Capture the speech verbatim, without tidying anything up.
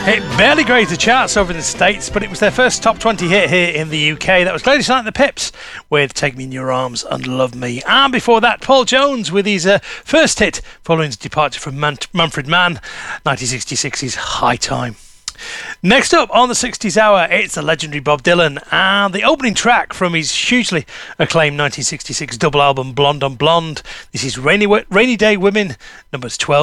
It barely grazed the charts over in the States, but it was their first top twenty hit here in the U K. That was Gladys Knight and the Pips with Take Me in Your Arms and Love Me. And before that, Paul Jones with his uh, first hit following his departure from Man- Manfred Mann, nineteen sixty-six's High Time. Next up on the sixties Hour, it's the legendary Bob Dylan and the opening track from his hugely acclaimed nineteen sixty-six double album Blonde on Blonde. This is Rainy, Rainy Day Women, numbers twelve